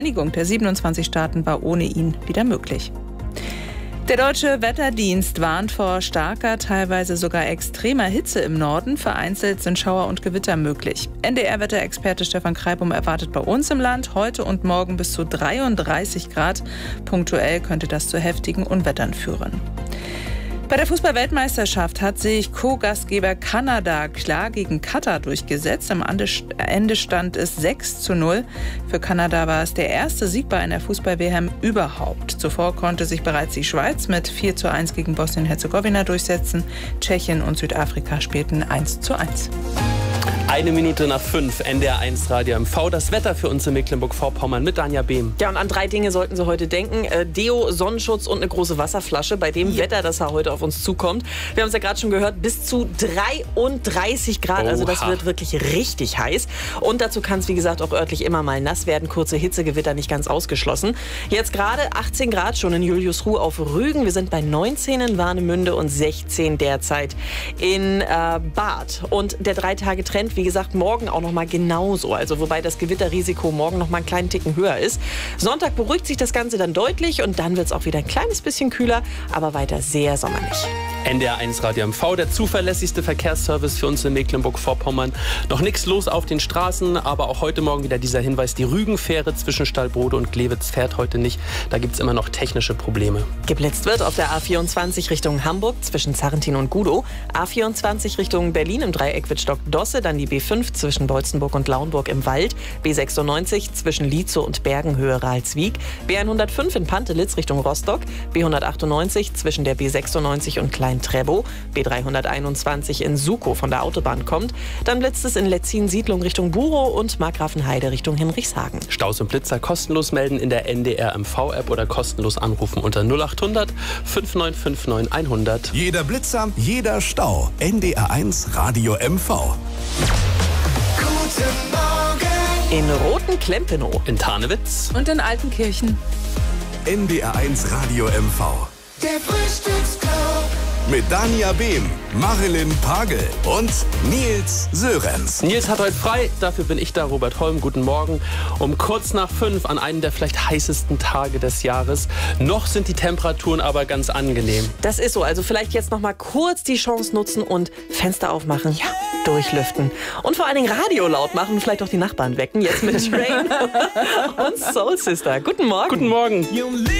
Einigung der 27 Staaten war ohne ihn wieder möglich. Der Deutsche Wetterdienst warnt vor starker, teilweise sogar extremer Hitze im Norden. Vereinzelt sind Schauer und Gewitter möglich. NDR-Wetterexperte Stefan Kreibum erwartet bei uns im Land heute und morgen bis zu 33 Grad. Punktuell könnte das zu heftigen Unwettern führen. Bei der Fußball-Weltmeisterschaft hat sich Co-Gastgeber Kanada klar gegen Katar durchgesetzt. Am Ende stand es 6:0. Für Kanada war es der erste Sieg bei einer Fußball-WM überhaupt. Zuvor konnte sich bereits die Schweiz mit 4:1 gegen Bosnien-Herzegowina durchsetzen. Tschechien und Südafrika spielten 1:1. 5:01, NDR1 Radio MV. Das Wetter für uns in Mecklenburg-Vorpommern mit Danja Behm. Ja, und an 3 Dinge sollten Sie heute denken. Deo, Sonnenschutz und eine große Wasserflasche bei dem Wetter, das heute auf uns zukommt. Wir haben es ja gerade schon gehört, bis zu 33 Grad. Also das wird wirklich richtig heiß. Und dazu kann es, wie gesagt, auch örtlich immer mal nass werden. Kurze Hitzegewitter nicht ganz ausgeschlossen. Jetzt gerade 18 Grad schon in Juliusruh auf Rügen. Wir sind bei 19 in Warnemünde und 16 derzeit in Barth. Und der 3-Tage-Trend, wie gesagt, morgen auch noch mal genauso. Also wobei das Gewitterrisiko morgen noch mal einen kleinen Ticken höher ist. Sonntag beruhigt sich das Ganze dann deutlich und dann wird es auch wieder ein kleines bisschen kühler, aber weiter sehr sommerlich. NDR1 Radio MV, der zuverlässigste Verkehrsservice für uns in Mecklenburg-Vorpommern. Noch nichts los auf den Straßen, aber auch heute Morgen wieder dieser Hinweis, die Rügenfähre zwischen Stallbrode und Glewitz fährt heute nicht. Da gibt es immer noch technische Probleme. Geblitzt wird auf der A24 Richtung Hamburg zwischen Zarrentin und Gudow, A24 Richtung Berlin im Dreieck Wittstock-Dosse, dann die B5 zwischen Beutzenburg und Lauenburg im Wald, B96 zwischen Lietzow und Bergenhöhe Ralswiek, B105 in Pantelitz Richtung Rostock, B198 zwischen der B96 und Klein-Trebow, B321 in Sukow von der Autobahn kommt, dann blitzt es in Letzin-Siedlung Richtung Burow und Markgrafenheide Richtung Hinrichshagen. Staus und Blitzer kostenlos melden in der NDR MV-App oder kostenlos anrufen unter 0800 5959 100. Jeder Blitzer, jeder Stau. NDR1 Radio MV. Guten Morgen. In Roten-Klempenow, In Tarnewitz Und in Altenkirchen. NDR1 Radio MV. Der Frühstücksclub. Mit Danja Behm, Marilyn Pagel und Nils Sörenz. Nils hat heute frei, dafür bin ich da, Robert Holm. Guten Morgen. Um kurz nach 5 an einem der vielleicht heißesten Tage des Jahres. Noch sind die Temperaturen aber ganz angenehm. das ist so. Also vielleicht jetzt noch mal kurz die Chance nutzen und Fenster aufmachen, durchlüften und vor allen Dingen Radio laut machen und vielleicht auch die Nachbarn wecken. Jetzt mit Train und Soul Sister. Guten Morgen. Guten Morgen.